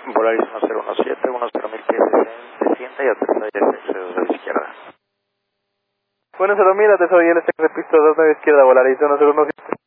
Volaris 1017, 10.000 descienda y aterriza y acceso a la izquierda. Bueno, 10.000, aterriza y el pista 2 a la izquierda, Volaris 1017.